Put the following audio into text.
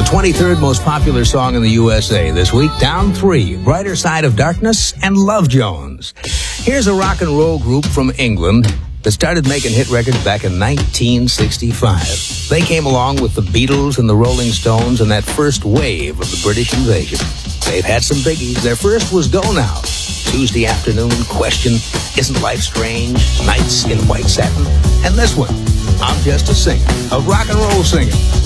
23rd most popular song in the USA this week. Down 3, Brighter Side of Darkness and Love Jones. Here's a rock and roll group from England that started making hit records back in 1965. They came along with the Beatles and the Rolling Stones and that first wave of the British invasion. They've had some biggies. Their first was Go Now, Tuesday Afternoon, Question, Isn't Life Strange, Nights in White Satin, and this one, I'm Just a Singer, a rock and roll singer.